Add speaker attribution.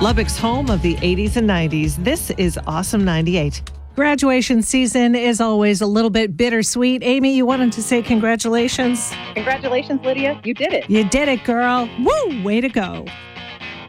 Speaker 1: Lubbock's home of the 80s and 90s. This is Awesome 98.
Speaker 2: Graduation season is always a little bit bittersweet. Amy, you wanted to say congratulations?
Speaker 3: Congratulations, Lydia. You did it.
Speaker 2: You did it, girl. Woo! Way to go.